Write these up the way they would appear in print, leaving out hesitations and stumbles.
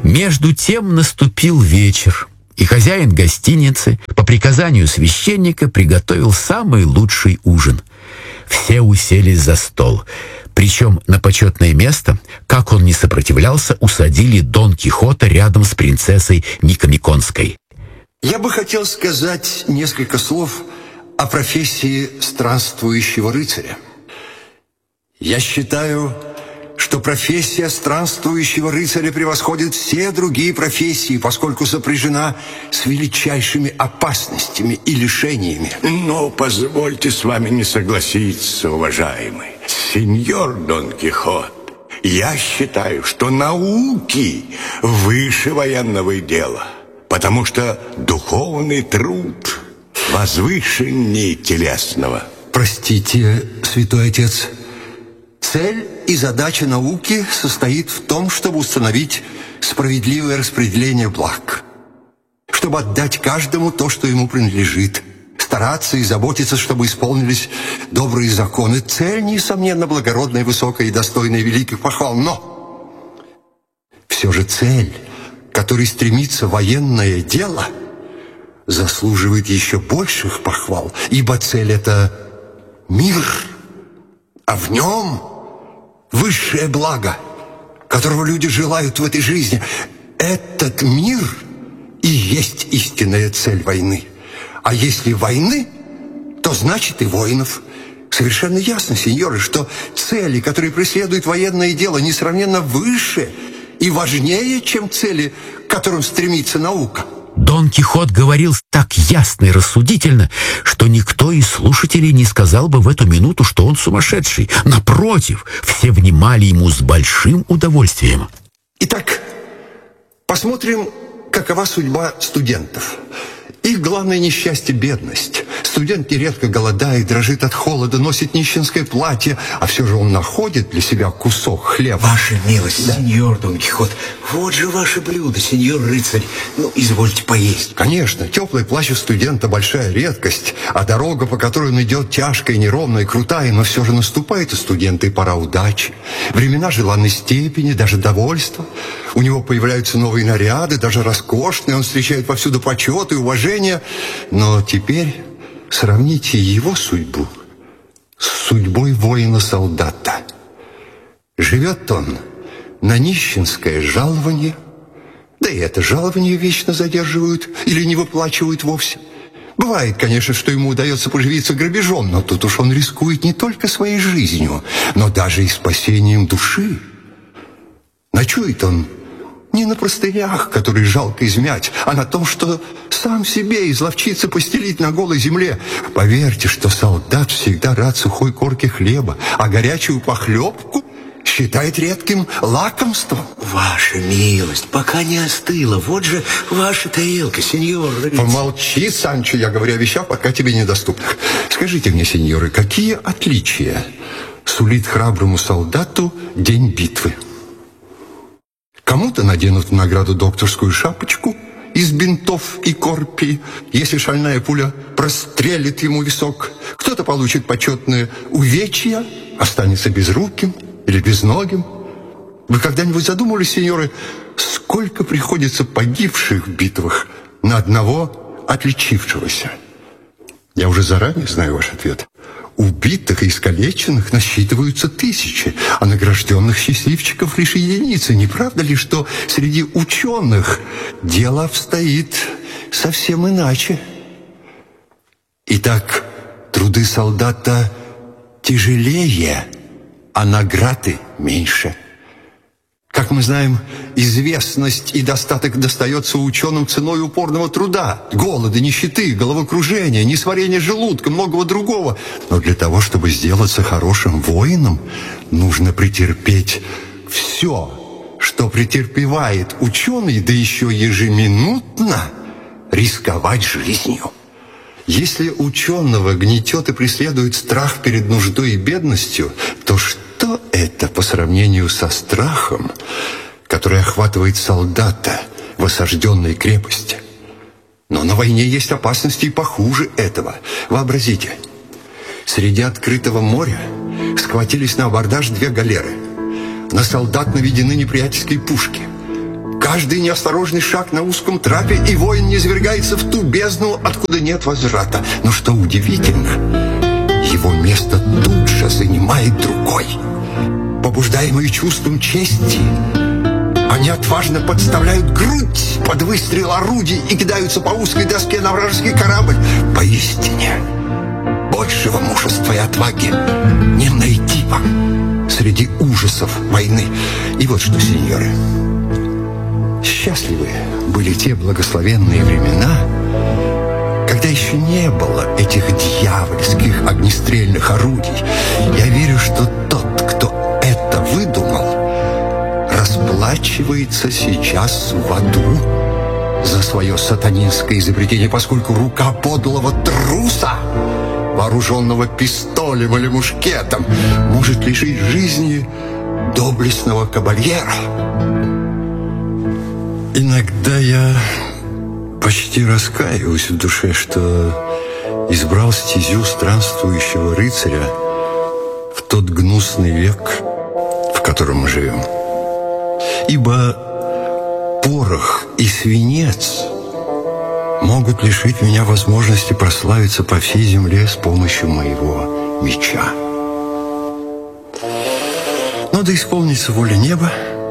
Между тем наступил вечер, и хозяин гостиницы по приказанию священника приготовил самый лучший ужин. Все уселись за стол, причем на почетное место, как он не сопротивлялся, усадили Дон Кихота рядом с принцессой Микомиконской. Я бы хотел сказать несколько слов о профессии странствующего рыцаря. Я считаю, что профессия странствующего рыцаря превосходит все другие профессии, поскольку сопряжена с величайшими опасностями и лишениями. Но позвольте с вами не согласиться, уважаемый. Сеньор Дон Кихот, я считаю, что науки выше военного дела, потому что духовный труд возвышеннее телесного. Простите, святой отец, цель и задача науки состоит в том, чтобы установить справедливое распределение благ, чтобы отдать каждому то, что ему принадлежит, стараться и заботиться, чтобы исполнились добрые законы. Цель, несомненно, благородная, высокая и достойная великих похвал, но все же цель, к которой стремится военное дело, заслуживает еще больших похвал, ибо цель — это мир, а в нем высшее благо, которого люди желают в этой жизни. Этот мир и есть истинная цель войны. А если войны, то значит и воинов. Совершенно ясно, сеньоры, что цели, которые преследует военное дело, несравненно выше и важнее, чем цели, к которым стремится наука. Дон Кихот говорил так ясно и рассудительно, что никто из слушателей не сказал бы в эту минуту, что он сумасшедший. Напротив, все внимали ему с большим удовольствием. Итак, посмотрим, какова судьба студентов. Их главное несчастье — бедность. Студент нередко голодает, дрожит от холода, носит нищенское платье, а все же он находит для себя кусок хлеба. Ваша милость, да? Сеньор Дон Кихот, вот же ваше блюдо, сеньор рыцарь. Ну, извольте поесть. Конечно, теплый плащ у студента — большая редкость, а дорога, по которой он идет, тяжкая, неровная, крутая, но все же наступает у студента и пора удачи. Времена желанной степени, даже довольства. У него появляются новые наряды, даже роскошные, он встречает повсюду почет и уважение. Но теперь сравните его судьбу с судьбой воина-солдата. Живет он на нищенское жалование, да и это жалование вечно задерживают или не выплачивают вовсе. Бывает, конечно, что ему удается поживиться грабежом, но тут уж он рискует не только своей жизнью, но даже и спасением души. Ночует он не на простынях, которые жалко измять, а на том, что сам себе изловчится постелить на голой земле. Поверьте, что солдат всегда рад сухой корке хлеба, а горячую похлебку считает редким лакомством. Ваша милость, пока не остыла. Вот же ваша тарелка, сеньор рыцарь. Помолчи, Санчо, я говорю о вещах, пока тебе недоступных. Скажите мне, сеньоры, какие отличия сулит храброму солдату день битвы? Кому-то наденут в награду докторскую шапочку из бинтов и корпий, если шальная пуля прострелит ему висок. Кто-то получит почетное увечье, останется безруким или безногим. Вы когда-нибудь задумывались, сеньоры, сколько приходится погибших в битвах на одного отличившегося? Я уже заранее знаю ваш ответ. Убитых и искалеченных насчитываются тысячи, а награжденных счастливчиков лишь единицы. Не правда ли, что среди ученых дело обстоит совсем иначе? Итак, труды солдата тяжелее, а награды меньше. Как мы знаем, известность и достаток достается ученым ценой упорного труда, голода, нищеты, головокружения, несварения желудка, многого другого. Но для того, чтобы сделаться хорошим воином, нужно претерпеть все, что претерпевает ученый, да еще ежеминутно рисковать жизнью. Если ученого гнетет и преследует страх перед нуждой и бедностью, то что это по сравнению со страхом, который охватывает солдата в осажденной крепости? Но на войне есть опасности и похуже этого. Вообразите, среди открытого моря схватились на абордаж две галеры. На солдат наведены неприятельские пушки. каждый неосторожный шаг на узком трапе, и воин низвергается в ту бездну, откуда нет возврата. Но что удивительно, его место тут же занимает другой. Побуждаемые чувством чести, они отважно подставляют грудь под выстрел орудий и кидаются по узкой доске на вражеский корабль. Поистине, большего мужества и отваги не найти вам среди ужасов войны. И вот что, сеньоры, счастливы были те благословенные времена, когда еще не было этих дьявольских огнестрельных орудий. Я верю, что тот, кто это выдумал, расплачивается сейчас в аду за свое сатанинское изобретение, поскольку рука подлого труса, вооруженного пистолем или мушкетом, может лишить жизни доблестного кабальера. Иногда я почти раскаиваюсь в душе, что избрал стезю странствующего рыцаря в тот гнусный век, в котором мы живем. Ибо порох и свинец могут лишить меня возможности прославиться по всей земле с помощью моего меча. Но да исполнится воля неба,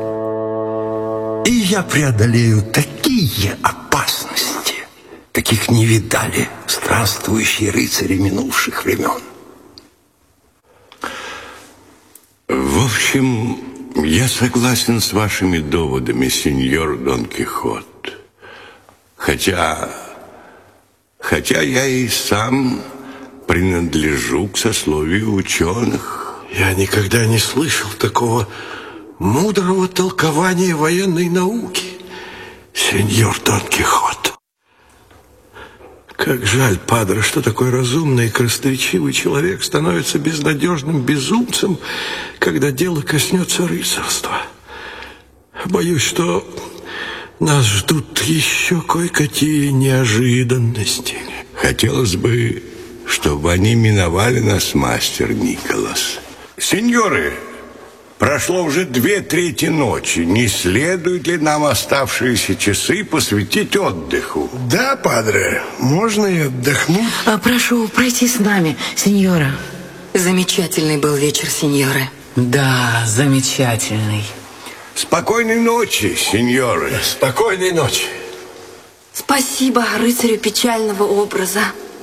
и я преодолею такие опасности, каких не видали странствующие рыцари минувших времен. В общем, я согласен с вашими доводами, сеньор Дон Кихот. Хотя я и сам принадлежу к сословию ученых. Я никогда не слышал такого мудрого толкования военной науки, сеньор Дон Кихот. Как жаль, падре, что такой разумный и красноречивый человек становится безнадежным безумцем, когда дело коснется рыцарства. Боюсь, что нас ждут еще кое-какие неожиданности. Хотелось бы, чтобы они миновали нас, мастер Николас. Сеньоры, прошло уже 2/3 ночи. Не следует ли нам оставшиеся часы посвятить отдыху? Да, падре, можно и отдохнуть. Прошу пройти с нами, сеньора. Замечательный был вечер, сеньоры. Да, замечательный. Спокойной ночи, сеньоры. Спокойной ночи. Спасибо рыцарю печального образа.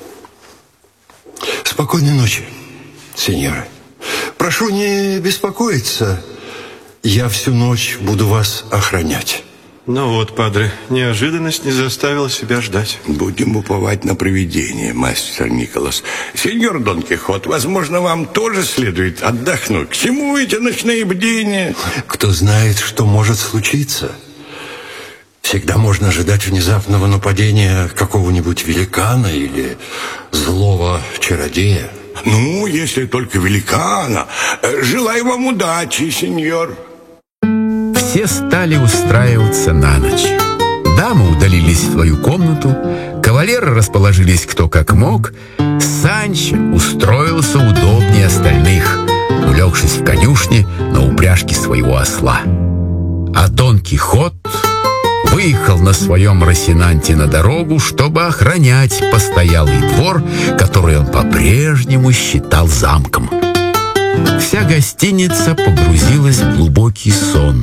Спокойной ночи, сеньоры. Прошу не беспокоиться. Я всю ночь буду вас охранять. Ну вот, падре, неожиданность не заставила себя ждать. Будем уповать на провидение, мастер Николас. Сеньор Дон Кихот, возможно, вам тоже следует отдохнуть. К чему эти ночные бдения? Кто знает, что может случиться. Всегда можно ожидать внезапного нападения какого-нибудь великана или злого чародея. Ну, если только великана. Желаю вам удачи, сеньор. Все стали устраиваться на ночь. Дамы удалились в свою комнату, кавалеры расположились кто как мог, Санчо устроился удобнее остальных, улегшись в конюшне на упряжке своего осла. А Дон Кихот выехал на своем росинанте на дорогу, чтобы охранять постоялый двор, который он по-прежнему считал замком. Вся гостиница погрузилась в глубокий сон.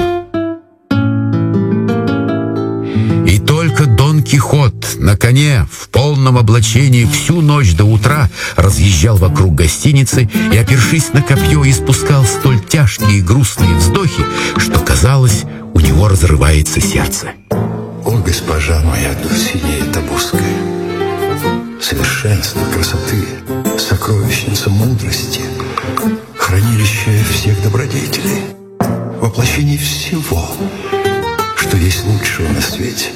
И только Дон Кихот на коне в полном облачении всю ночь до утра разъезжал вокруг гостиницы и, опершись на копье, испускал столь тяжкие и грустные вздохи, что, казалось, у него разрывается сердце. О, госпожа моя Дульсинея Табурская, совершенство красоты, сокровищница мудрости, хранилище всех добродетелей, воплощение всего, что есть лучшего на свете.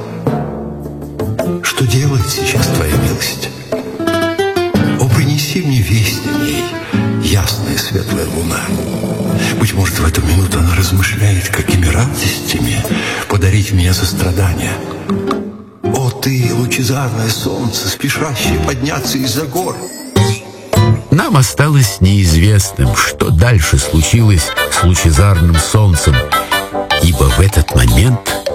Что делает сейчас твоя милость? О, принеси мне весть о ней, ясная светлая луна. Быть может, в эту минуту она размышляет, какими радостями подарить мне сострадание. О, ты, лучезарное солнце, спешащее подняться из-за гор. Нам осталось неизвестным, что дальше случилось с лучезарным солнцем